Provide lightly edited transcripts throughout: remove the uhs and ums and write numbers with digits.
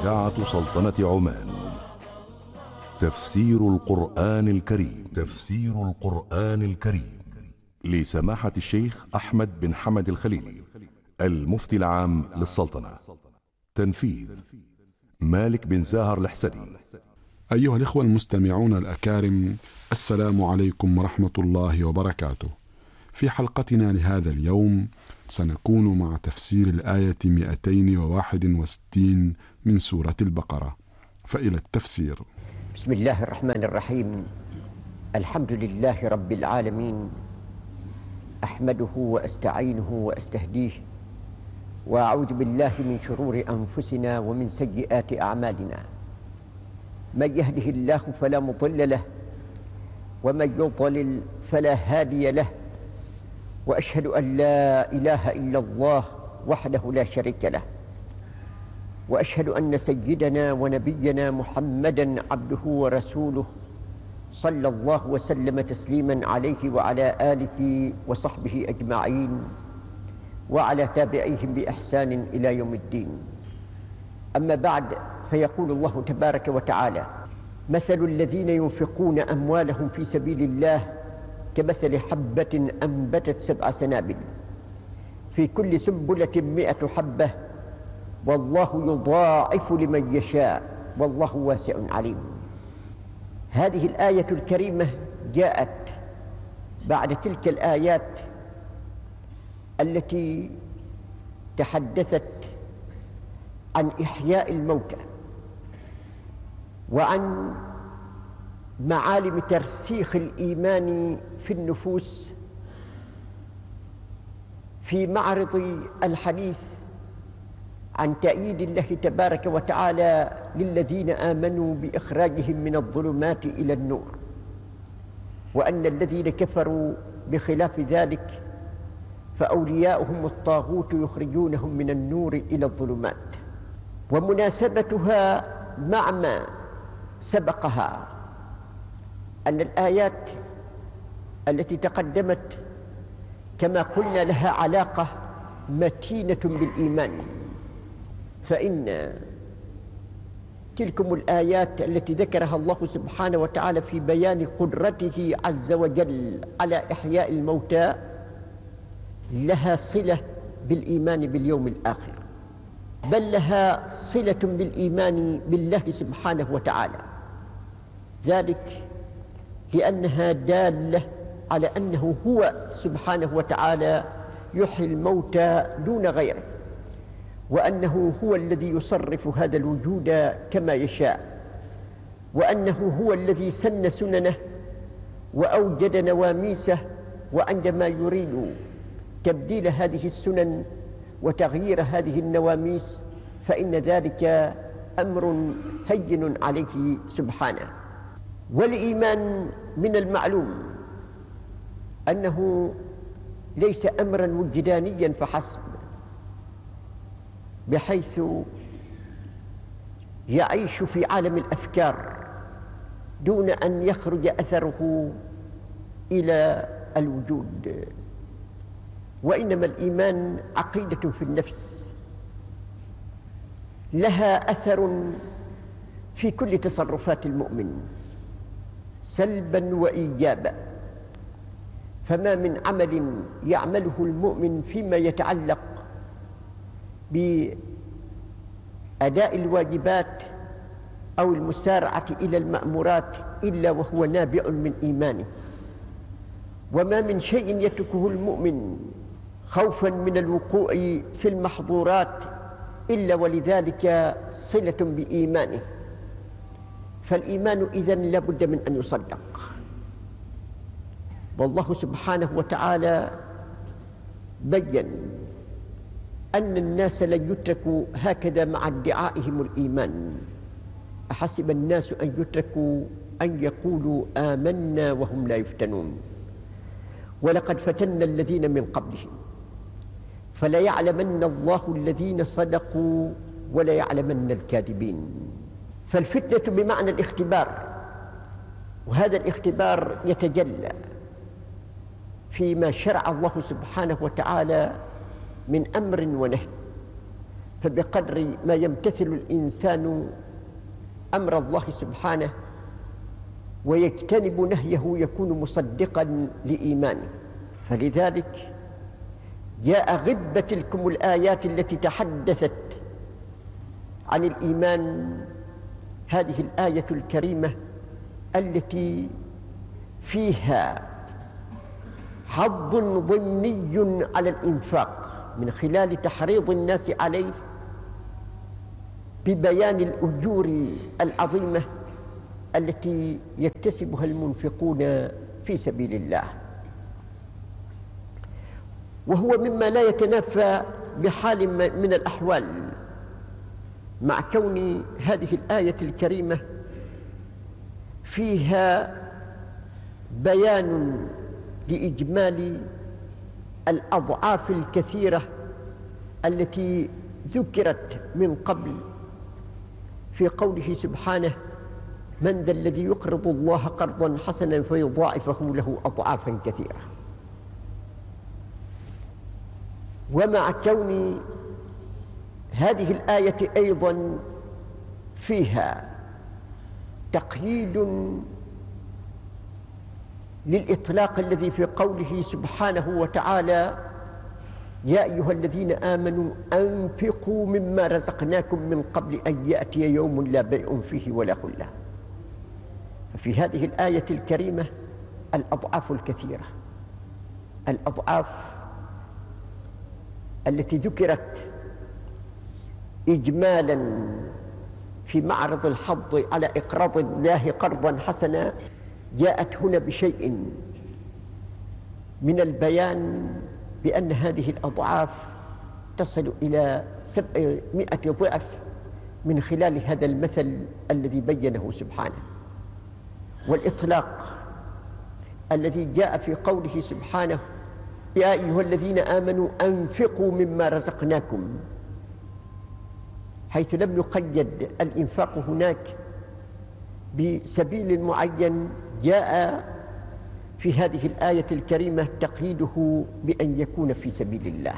إذاعة سلطنة عمان. تفسير القرآن الكريم. تفسير القرآن الكريم لسماحة الشيخ أحمد بن حمد الخليلي، المفتي العام للسلطنة. تنفيذ مالك بن زاهر الحسني. أيها الإخوة المستمعون الأكارم، السلام عليكم ورحمة الله وبركاته. في حلقتنا لهذا اليوم سنكون مع تفسير الآية 261 من سورة البقرة، فإلى التفسير. بسم الله الرحمن الرحيم. الحمد لله رب العالمين، أحمده وأستعينه وأستهديه، وأعوذ بالله من شرور أنفسنا ومن سيئات أعمالنا. من يهده الله فلا مضل له، ومن يضلل فلا هادي له، وأشهد أن لا إله إلا الله وحده لا شريك له، وأشهد أن سيدنا ونبينا محمدًا عبده ورسوله، صلى الله وسلم تسليمًا عليه وعلى آله وصحبه أجمعين، وعلى تابعيهم بإحسان إلى يوم الدين. أما بعد، فيقول الله تبارك وتعالى: مثل الذين ينفقون أموالهم في سبيل الله كمثل حبة أنبتت 7 سنابل في كل سنبلة 100 حبة، والله يضاعف لمن يشاء، والله واسع عليم. هذه الآية الكريمة جاءت بعد تلك الآيات التي تحدثت عن إحياء الموتى وعن معالم ترسيخ الإيمان في النفوس، في معرض الحديث عن تأييد الله تبارك وتعالى للذين آمنوا بإخراجهم من الظلمات إلى النور، وأن الذين كفروا بخلاف ذلك فأولياؤهم الطاغوت يخرجونهم من النور إلى الظلمات. ومناسبتها مع ما سبقها أن الآيات التي تقدمت كما قلنا لها علاقة متينة بالإيمان، فإن تلكم الآيات التي ذكرها الله سبحانه وتعالى في بيان قدرته عز وجل على إحياء الموتى لها صلة بالإيمان باليوم الآخر، بل لها صلة بالإيمان بالله سبحانه وتعالى، ذلك لأنها دالة على أنه هو سبحانه وتعالى يحيي الموتى دون غيره، وأنه هو الذي يصرف هذا الوجود كما يشاء، وأنه هو الذي سن سننه وأوجد نواميسه، وعندما يريد تبديل هذه السنن وتغيير هذه النواميس فإن ذلك أمر هين عليه سبحانه. والإيمان من المعلوم أنه ليس أمرا وجدانيا فحسب، بحيث يعيش في عالم الأفكار دون أن يخرج أثره إلى الوجود، وإنما الإيمان عقيدة في النفس لها أثر في كل تصرفات المؤمن سلبا وإيجابا. فما من عمل يعمله المؤمن فيما يتعلق بأداء الواجبات أو المسارعة إلى المأمورات إلا وهو نابع من إيمانه، وما من شيء يتركه المؤمن خوفا من الوقوع في المحظورات إلا ولذلك صلة بإيمانه. فالإيمان إذن لا بد من أن يصدق، والله سبحانه وتعالى بيّن أن الناس لن يتركوا هكذا مع ادعائهم الإيمان. أحسب الناس أن يتركوا أن يقولوا آمنا وهم لا يفتنون، ولقد فتنا الذين من قبلهم فليعلمن الله الذين صدقوا وليعلمن الكاذبين. فالفتنة بمعنى الاختبار، وهذا الاختبار يتجلى فيما شرع الله سبحانه وتعالى من أمر ونهي، فبقدر ما يمتثل الإنسان أمر الله سبحانه ويجتنب نهيه يكون مصدقا لإيمانه. فلذلك جاء غبة تلكم الآيات التي تحدثت عن الإيمان هذه الآية الكريمة التي فيها حظ ضمني على الإنفاق من خلال تحريض الناس عليه ببيان الأجور العظيمة التي يكتسبها المنفقون في سبيل الله، وهو مما لا يتنافى بحال من الأحوال مع كون هذه الآية الكريمة فيها بيان لإجمال الأضعاف الكثيرة التي ذكرت من قبل في قوله سبحانه: من ذا الذي يقرض الله قرضا حسنا فيضاعفه له أضعافا كثيرة. ومع كون هذه الآية أيضا فيها تقييد للإطلاق الذي في قوله سبحانه وتعالى: يا أيها الذين آمنوا أنفقوا مما رزقناكم من قبل أن يأتي يوم لا بيع فيه ولا خلة. ففي هذه الآية الكريمة الأضعاف الكثيرة، الأضعاف التي ذكرت إجمالا في معرض الحظ على إقراض الله قرضا حسنا، جاءت هنا بشيء من البيان بأن هذه الأضعاف تصل إلى 700 ضعف من خلال هذا المثل الذي بينه سبحانه. والإطلاق الذي جاء في قوله سبحانه: يا أيها الذين آمنوا أنفقوا مما رزقناكم، حيث لم يقيد الإنفاق هناك بسبيل معين، جاء في هذه الآية الكريمة تقييده بأن يكون في سبيل الله.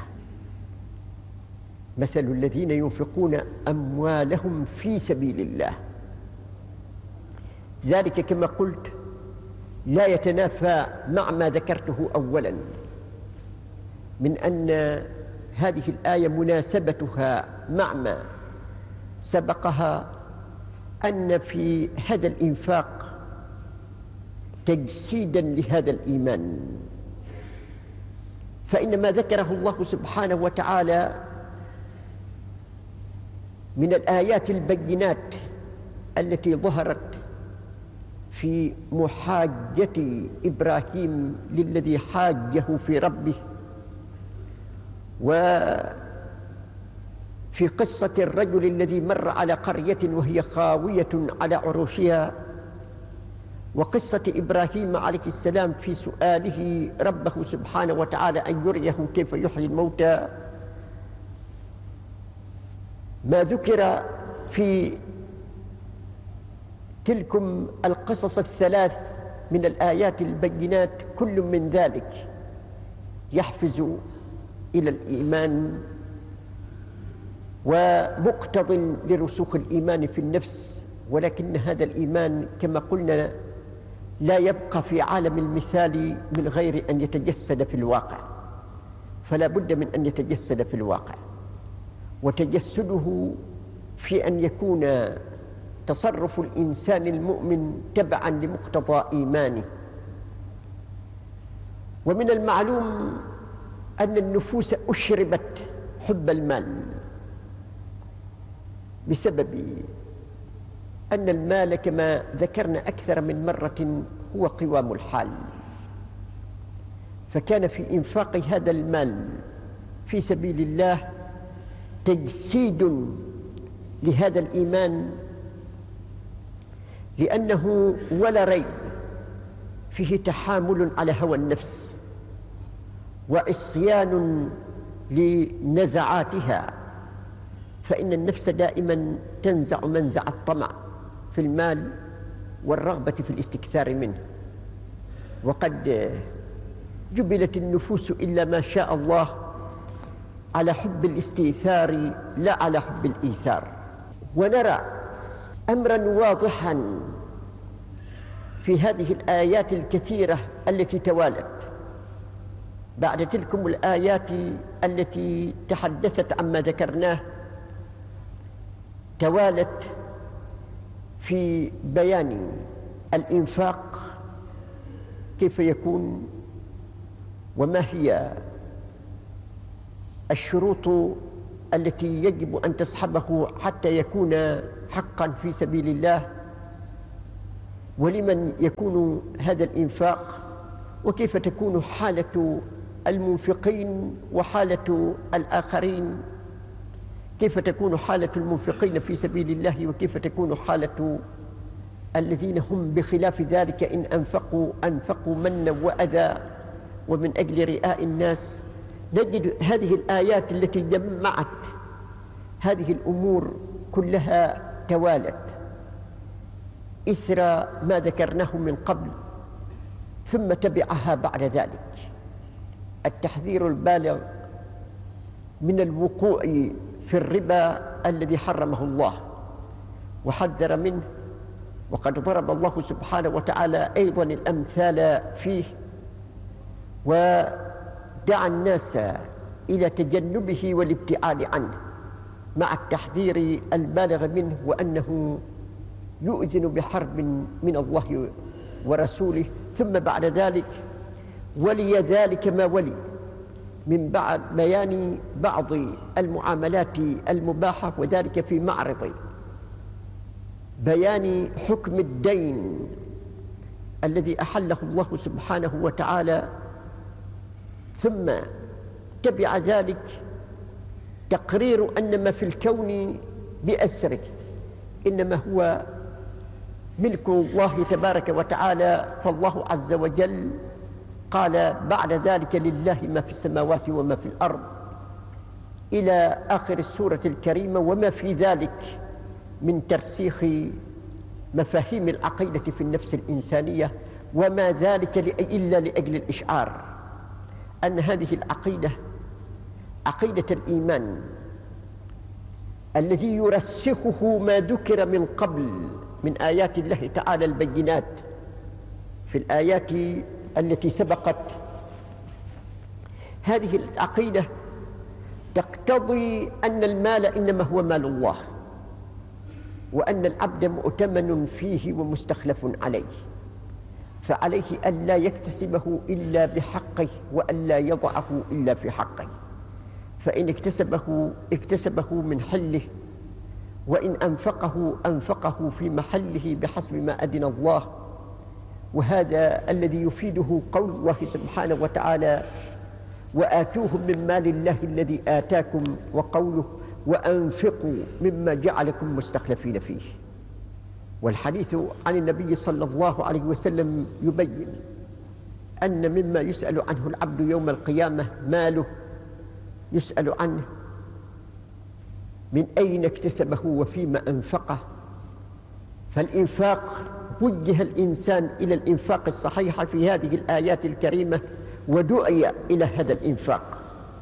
مثل الذين ينفقون أموالهم في سبيل الله، ذلك كما قلت لا يتنافى مع ما ذكرته أولا من أن هذه الآية مناسبتها مع ما سبقها، أن في هذا الإنفاق تجسيدا لهذا الإيمان. فإن ما ذكره الله سبحانه وتعالى من الآيات البينات التي ظهرت في محاجة إبراهيم للذي حاجه في ربه، وفي قصة الرجل الذي مر على قرية وهي خاوية على عروشها، وقصة إبراهيم عليه السلام في سؤاله ربه سبحانه وتعالى أن يريه كيف يحيي الموتى، ما ذكر في تلكم القصص الثلاث من الآيات البينات كل من ذلك يحفز إلى الإيمان ومقتض لرسوخ الإيمان في النفس. ولكن هذا الإيمان كما قلنا لا يبقى في عالم المثال من غير أن يتجسد في الواقع، فلا بد من أن يتجسد في الواقع، وتجسده في أن يكون تصرف الإنسان المؤمن تبعا لمقتضى إيمانه. ومن المعلوم أن النفوس أشربت حب المال بسبب أن المال كما ذكرنا أكثر من مرة هو قوام الحال، فكان في إنفاق هذا المال في سبيل الله تجسيد لهذا الإيمان، لأنه ولا ريب فيه تحامل على هوى النفس وعصيان لنزعاتها، فإن النفس دائما تنزع منزع الطمع في المال والرغبة في الاستكثار منه، وقد جبلت النفوس إلا ما شاء الله على حب الاستئثار لا على حب الإيثار. ونرى أمرا واضحا في هذه الآيات الكثيرة التي توالت بعد تلكم الآيات التي تحدثت عما ذكرناه، توالت في بيان الإنفاق كيف يكون، وما هي الشروط التي يجب أن تصحبه حتى يكون حقا في سبيل الله، ولمن يكون هذا الإنفاق، وكيف تكون حالة المنفقين وحالة الآخرين، كيف تكون حالة المنفقين في سبيل الله وكيف تكون حالة الذين هم بخلاف ذلك إن أنفقوا منا وأذى ومن أجل رئاء الناس. نجد هذه الآيات التي جمعت هذه الأمور كلها توالت إثر ما ذكرناه من قبل، ثم تبعها بعد ذلك التحذير البالغ من الوقوع في الربا الذي حرمه الله وحذر منه، وقد ضرب الله سبحانه وتعالى أيضا الأمثال فيه، ودعا الناس إلى تجنبه والابتعاد عنه مع التحذير البالغ منه، وأنه يؤذن بحرب من الله ورسوله. ثم بعد ذلك ولي ذلك ما ولي من بعد بيان بعض المعاملات المباحة، وذلك في معرض بيان حكم الدين الذي أحله الله سبحانه وتعالى. ثم تبع ذلك تقرير أن ما في الكون بأسره إنما هو ملك الله تبارك وتعالى، فالله عز وجل قال بعد ذلك لله ما في السماوات وما في الأرض إلى آخر السورة الكريمة، وما في ذلك من ترسيخ مفاهيم العقيدة في النفس الإنسانية، وما ذلك إلا لأجل الإشعار أن هذه العقيدة عقيدة الإيمان الذي يرسخه ما ذكر من قبل من آيات الله تعالى البينات في الآيات التي سبقت. هذه العقيدة تقتضي أن المال إنما هو مال الله، وأن العبد مؤتمن فيه ومستخلف عليه، فعليه ألا يكتسبه إلا بحقه وألا يضعه إلا في حقه، فإن اكتسبه من حله، وإن أنفقه في محله بحسب ما أذن الله. وهذا الذي يفيده قول الله سبحانه وتعالى وآتوهم من مال الله الذي آتاكم، وقوله وأنفقوا مما جعلكم مستخلفين فيه. والحديث عن النبي صلى الله عليه وسلم يبين أن مما يسأل عنه العبد يوم القيامة ماله، يسأل عنه من أين اكتسبه وفيما أنفقه. فالإنفاق وجه الإنسان إلى الإنفاق الصحيح في هذه الآيات الكريمة، ودعي إلى هذا الإنفاق.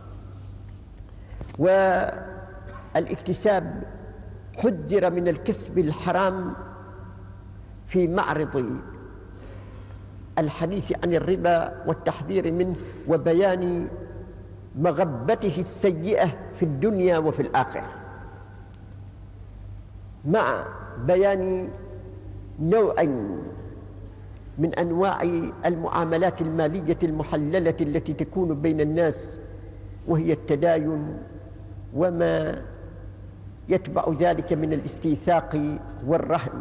والاكتساب حذر من الكسب الحرام في معرض الحديث عن الربا والتحذير منه وبيان مغبته السيئة في الدنيا وفي الآخرة، مع بيان نوع من أنواع المعاملات المالية المحللة التي تكون بين الناس، وهي التداين وما يتبع ذلك من الاستيثاق والرهن.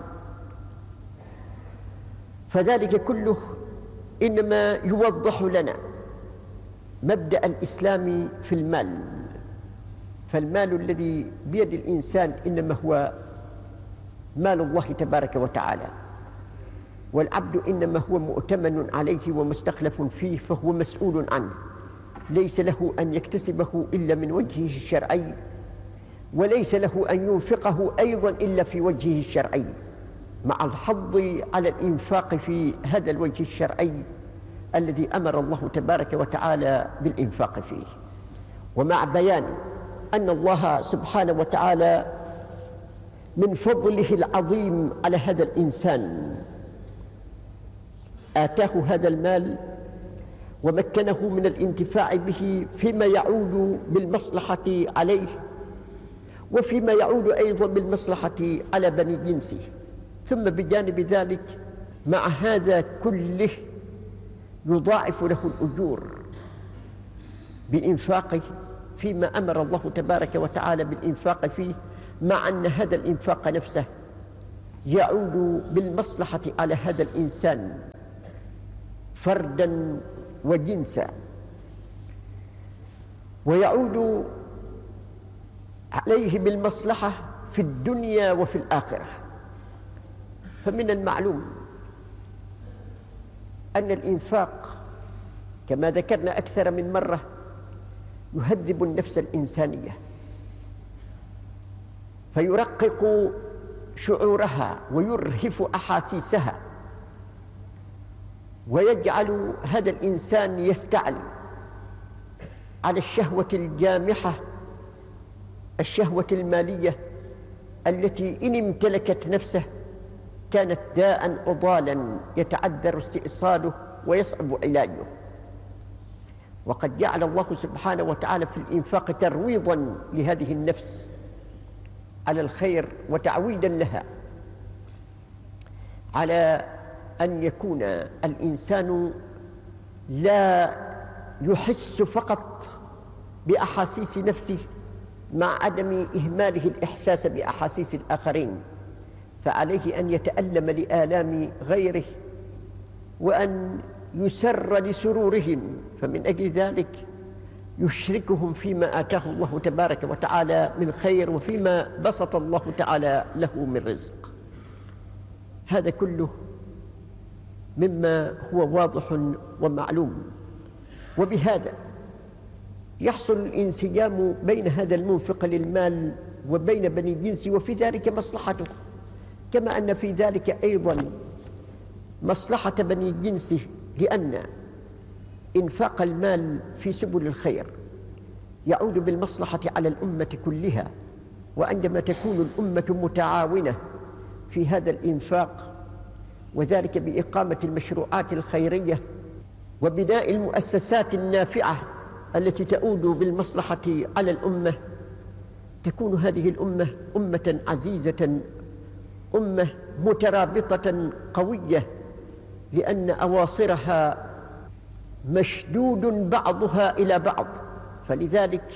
فذلك كله إنما يوضح لنا مبدأ الإسلام في المال. فالمال الذي بيد الإنسان إنما هو مال الله تبارك وتعالى، والعبد إنما هو مؤتمن عليه ومستخلف فيه، فهو مسؤول عنه، ليس له أن يكتسبه إلا من وجهه الشرعي، وليس له أن ينفقه أيضا إلا في وجهه الشرعي، مع الحظ على الإنفاق في هذا الوجه الشرعي الذي أمر الله تبارك وتعالى بالإنفاق فيه. ومع بيان أن الله سبحانه وتعالى من فضله العظيم على هذا الإنسان آتاه هذا المال ومكنه من الانتفاع به فيما يعود بالمصلحة عليه وفيما يعود أيضا بالمصلحة على بني جنسه. ثم بجانب ذلك مع هذا كله يضاعف له الأجور بإنفاقه فيما أمر الله تبارك وتعالى بالإنفاق فيه، مع أن هذا الإنفاق نفسه يعود بالمصلحة على هذا الإنسان فردا وجنسا، ويعود عليه بالمصلحة في الدنيا وفي الآخرة. فمن المعلوم أن الإنفاق كما ذكرنا أكثر من مرة يهذب النفس الإنسانية، فيرقق شعورها ويرهف أحاسيسها، ويجعل هذا الإنسان يستعلي على الشهوة الجامحة، الشهوة المالية التي إن امتلكت نفسه كانت داء عضالا يتعذر استئصاله ويصعب علاجه. وقد جعل الله سبحانه وتعالى في الإنفاق ترويضا لهذه النفس على الخير وتعويدا لها على أن يكون الإنسان لا يحس فقط بأحاسيس نفسه مع عدم إهماله الإحساس بأحاسيس الآخرين، فعليه أن يتألم لآلام غيره وأن يسر لسرورهم، فمن أجل ذلك يشركهم فيما آتاه الله تبارك وتعالى من خير وفيما بسط الله تعالى له من رزق. هذا كله مما هو واضح ومعلوم، وبهذا يحصل الانسجام بين هذا المنفق للمال وبين بني جنسه، وفي ذلك مصلحته، كما أن في ذلك أيضا مصلحة بني جنسه، لأن إنفاق المال في سبل الخير يعود بالمصلحة على الأمة كلها. وعندما تكون الأمة متعاونة في هذا الإنفاق، وذلك بإقامة المشروعات الخيرية وبناء المؤسسات النافعة التي تعود بالمصلحة على الأمة، تكون هذه الأمة أمة عزيزة، أمة مترابطة قوية، لأن أواصرها مشدود بعضها إلى بعض، فلذلك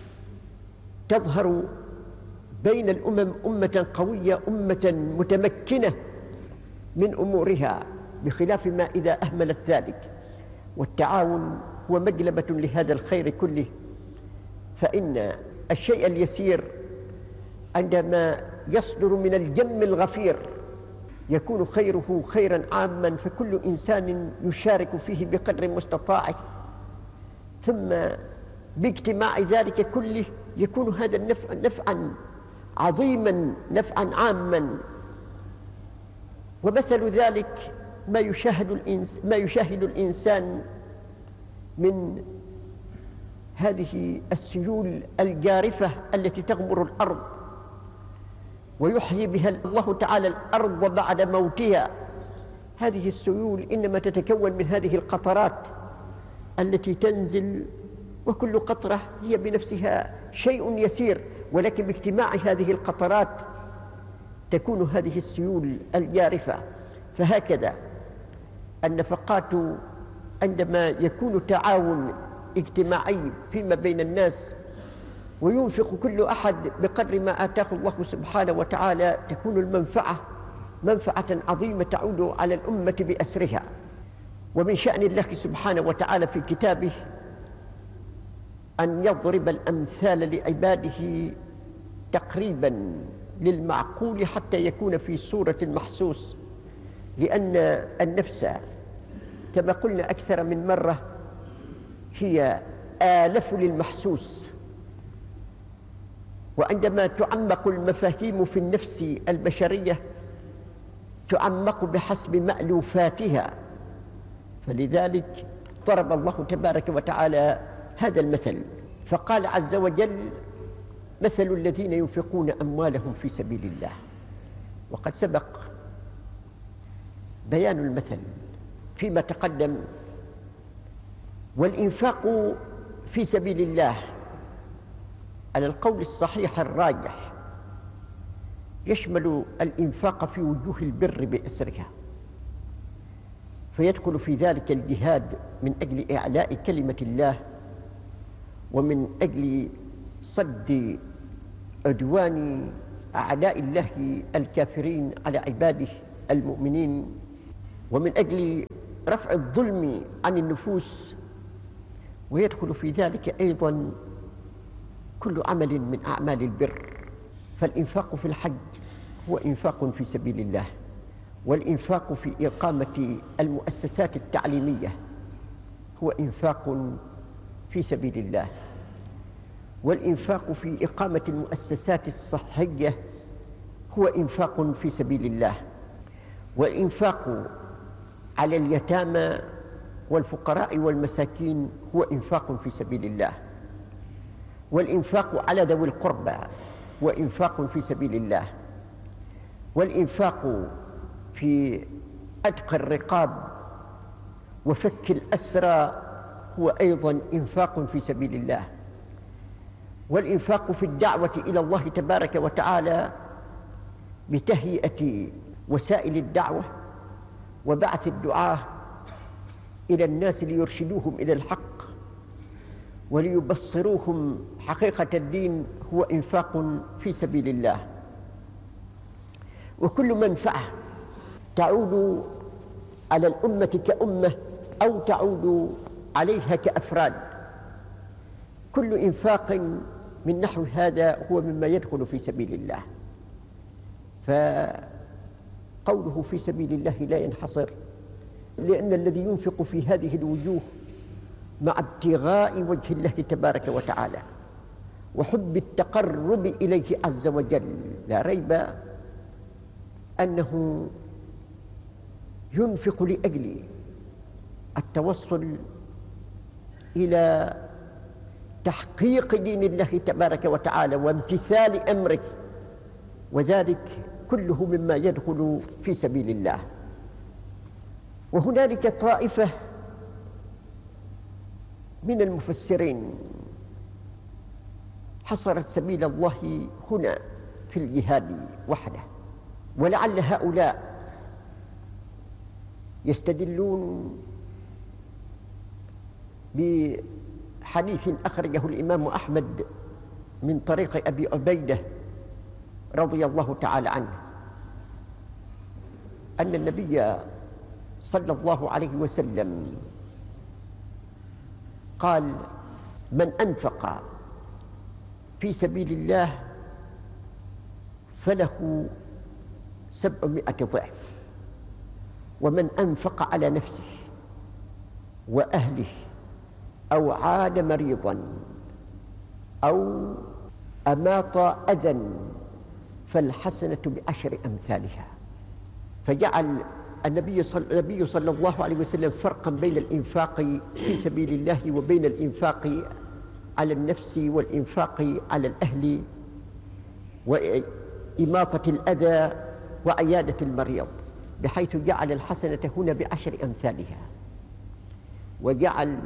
تظهر بين الأمم أمة قوية، أمة متمكنة من أمورها، بخلاف ما إذا أهملت ذلك. والتعاون هو مجلبة لهذا الخير كله، فإن الشيء اليسير عندما يصدر من الجم الغفير يكون خيره خيرا عاما، فكل إنسان يشارك فيه بقدر مستطاعه، ثم باجتماع ذلك كله يكون هذا النفع نفعا عظيما، نفعا عاما. ومثل ذلك ما يشاهد الإنسان من هذه السيول الجارفة التي تغمر الأرض ويحيي بها الله تعالى الأرض بعد موتها. هذه السيول إنما تتكون من هذه القطرات التي تنزل، وكل قطرة هي بنفسها شيء يسير، ولكن باجتماع هذه القطرات تكون هذه السيول الجارفة. فهكذا النفقات عندما يكون تعاون اجتماعي فيما بين الناس وينفق كل أحد بقدر ما آتاه الله سبحانه وتعالى، تكون المنفعة منفعة عظيمة تعود على الأمة بأسرها. ومن شأن الله سبحانه وتعالى في كتابه أن يضرب الأمثال لعباده تقريبا للمعقول حتى يكون في صورة المحسوس، لأن النفس كما قلنا أكثر من مرة هي آلف للمحسوس، وعندما تعمق المفاهيم في النفس البشرية تعمق بحسب مألوفاتها، فلذلك ضرب الله تبارك وتعالى هذا المثل. فقال عز وجل: مثل الذين ينفقون أموالهم في سبيل الله. وقد سبق بيان المثل فيما تقدم. والإنفاق في سبيل الله على القول الصحيح الراجح يشمل الإنفاق في وجوه البر بأسرها، فيدخل في ذلك الجهاد من أجل إعلاء كلمة الله، ومن أجل صد عدوان أعداء الله الكافرين على عباده المؤمنين، ومن أجل رفع الظلم عن النفوس. ويدخل في ذلك أيضا كل عمل من أعمال البر. فالإنفاق في الحج هو إنفاق في سبيل الله، والإنفاق في إقامة المؤسسات التعليمية هو إنفاق في سبيل الله، والإنفاق في إقامة المؤسسات الصحية هو إنفاق في سبيل الله، والإنفاق على اليتامى والفقراء والمساكين هو إنفاق في سبيل الله، والإنفاق على ذوي القربى هو إنفاق في سبيل الله، والإنفاق في عتق الرقاب وفك الأسرى هو أيضا إنفاق في سبيل الله، والإنفاق في الدعوة إلى الله تبارك وتعالى بتهيئة وسائل الدعوة وبعث الدعاة إلى الناس ليرشدوهم إلى الحق وليبصروهم حقيقة الدين هو إنفاق في سبيل الله. وكل منفعة تعود على الأمة كأمة أو تعود عليها كأفراد، كل إنفاق من نحو هذا هو مما يدخل في سبيل الله. فقوله في سبيل الله لا ينحصر، لأن الذي ينفق في هذه الوجوه مع ابتغاء وجه الله تبارك وتعالى وحب التقرب إليه عز وجل، لا ريب أنه ينفق لأجل التوصل إلى تحقيق دين الله تبارك وتعالى وامتثال أمره، وذلك كله مما يدخل في سبيل الله. وهنالك طائفة من المفسرين حصرت سبيل الله هنا في الجهاد وحده، ولعل هؤلاء يستدلون بحديث أخرجه الإمام أحمد من طريق أبي عبيدة رضي الله تعالى عنه أن النبي صلى الله عليه وسلم قال: من أنفق في سبيل الله فله 700 ضعف، ومن أنفق على نفسه وأهله أو عاد مريضا أو أماط أذى فالحسنة ب10 أمثالها. فجعل النبي صلى الله عليه وسلم فرقا بين الإنفاق في سبيل الله وبين الإنفاق على النفس والإنفاق على الأهل وإماطة الأذى وعيادة المريض، بحيث جعل الحسنة هنا ب10 أمثالها، وجعل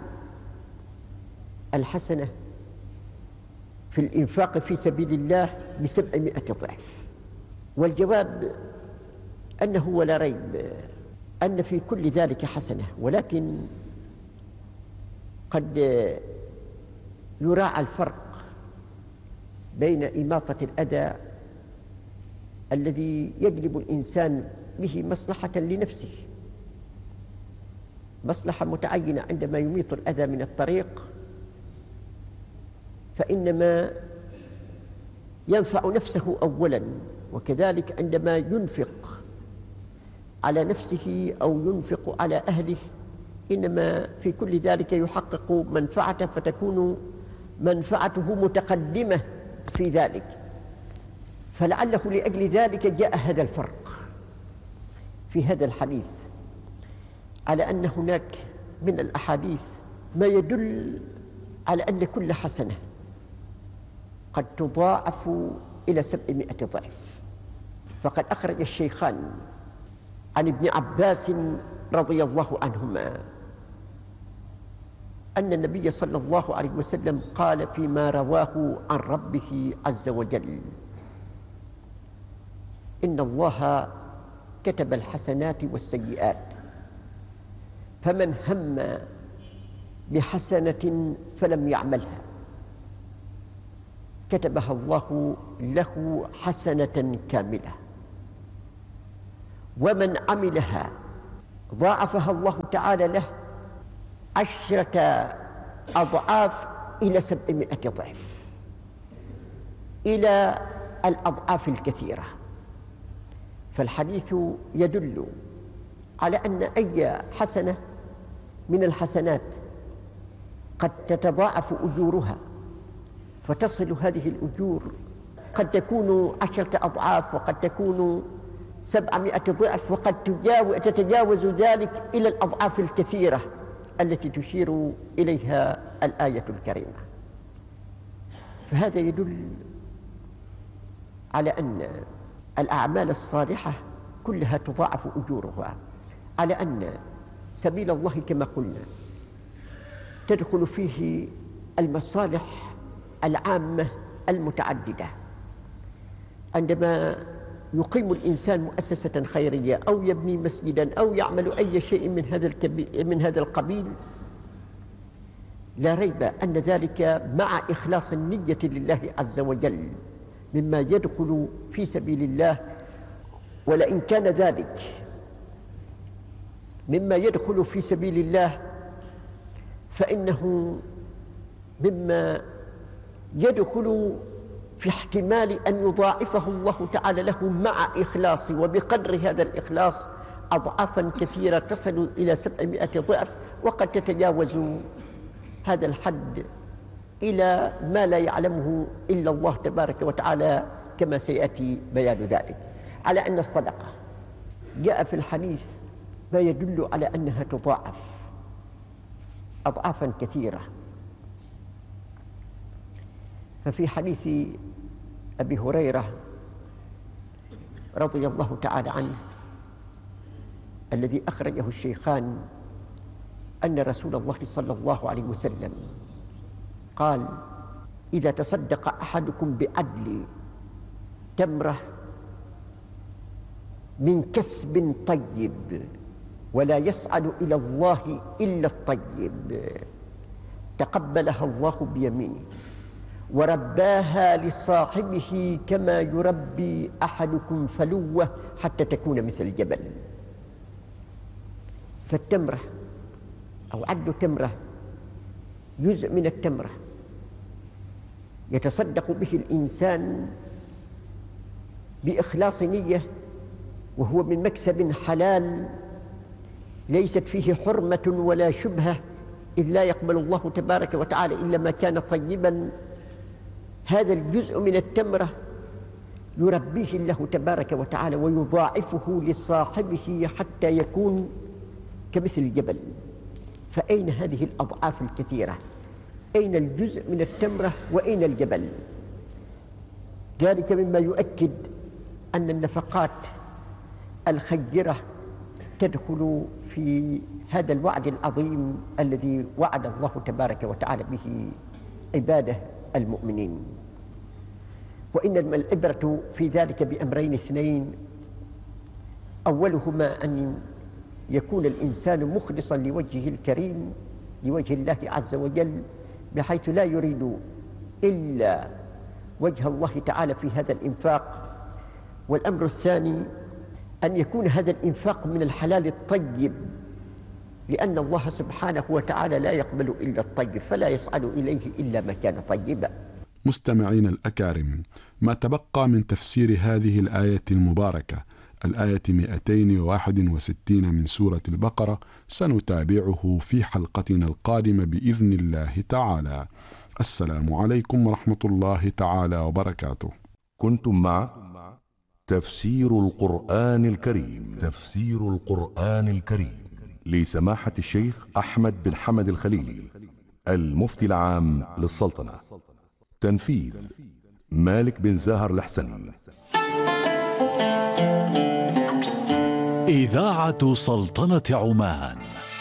الحسنة في الإنفاق في سبيل الله ب700 ضعف. والجواب أنه ولا ريب أن في كل ذلك حسنة، ولكن قد يراعى الفرق بين إماطة الأذى الذي يجلب الإنسان به مصلحة لنفسه، مصلحة متعينة عندما يميط الأذى من الطريق، فإنما ينفع نفسه أولا، وكذلك عندما ينفق على نفسه أو ينفق على أهله إنما في كل ذلك يحقق منفعة، فتكون منفعته متقدمة في ذلك. فلعله لأجل ذلك جاء هذا الفرق في هذا الحديث، على أن هناك من الأحاديث ما يدل على أن كل حسنة قد تضاعف إلى 700 ضعف. فقد أخرج الشيخان عن ابن عباس رضي الله عنهما أن النبي صلى الله عليه وسلم قال فيما رواه عن ربه عز وجل: إن الله كتب الحسنات والسيئات، فمن هم بحسنة فلم يعملها كتبها الله له حسنة كاملة، ومن عملها ضاعفها الله تعالى له 10 أضعاف إلى 700 ضعف، إلى الأضعاف الكثيرة. فالحديث يدل على أن أي حسنة من الحسنات قد تتضاعف أجورها، فتصل هذه الأجور قد تكون 10 أضعاف، وقد تكون 700 ضعف، وقد تتجاوز ذلك إلى الأضعاف الكثيرة التي تشير إليها الآية الكريمة. فهذا يدل على أن الأعمال الصالحة كلها تضاعف أجورها، على أن سبيل الله كما قلنا تدخل فيه المصالح العامة المتعددة. عندما يقيم الإنسان مؤسسة خيرية أو يبني مسجدا أو يعمل أي شيء من هذا القبيل، لا ريب أن ذلك مع إخلاص النية لله عز وجل مما يدخل في سبيل الله. ولئن كان ذلك مما يدخل في سبيل الله فإنه مما يدخل في احتمال أن يضاعفه الله تعالى له مع إخلاص، وبقدر هذا الإخلاص أضعافا كثيرة تصل إلى 700 ضعف، وقد تتجاوز هذا الحد إلى ما لا يعلمه إلا الله تبارك وتعالى، كما سيأتي بيان ذلك. على أن الصدقة جاء في الحديث ما يدل على أنها تضاعف أضعافا كثيرة. ففي حديث أبي هريرة رضي الله تعالى عنه الذي أخرجه الشيخان أن رسول الله صلى الله عليه وسلم قال: إذا تصدق أحدكم بعدل تمرة من كسب طيب ولا يسعد إلى الله إلا الطيب تقبلها الله بيمينه ورباها لصاحبه كما يربي أحدكم فلوة حتى تكون مثل الجبل. فالتمرة أو عدل تمرة جزء من التمرة يتصدق به الإنسان بإخلاص نية، وهو من مكسب حلال ليست فيه حرمة ولا شبهة، إذ لا يقبل الله تبارك وتعالى إلا ما كان طيبا. هذا الجزء من التمرة يربيه الله تبارك وتعالى ويضاعفه لصاحبه حتى يكون كمثل الجبل. فأين هذه الأضعاف الكثيرة؟ أين الجزء من التمرة وأين الجبل؟ ذلك مما يؤكد أن النفقات الخيرة تدخل في هذا الوعد العظيم الذي وعد الله تبارك وتعالى به عباده المؤمنين. وإنما العبرة في ذلك بأمرين اثنين: أولهما أن يكون الإنسان مخلصا لوجهه الكريم، لوجه الله عز وجل، بحيث لا يريد إلا وجه الله تعالى في هذا الإنفاق. والأمر الثاني أن يكون هذا الإنفاق من الحلال الطيب، لأن الله سبحانه وتعالى لا يقبل إلا الطيب، فلا يصعد إليه إلا ما كان طيبا. مستمعين الأكارم، ما تبقى من تفسير هذه الآية المباركة، الآية 261 من سورة البقرة، سنتابعه في حلقتنا القادمة بإذن الله تعالى. السلام عليكم ورحمة الله تعالى وبركاته. كنتم مع تفسير القرآن الكريم، تفسير القرآن الكريم لسماحة الشيخ أحمد بن حمد الخليلي، المفتي العام للسلطنة. تنفيذ مالك بن زاهر الحسني. إذاعة سلطنة عمان.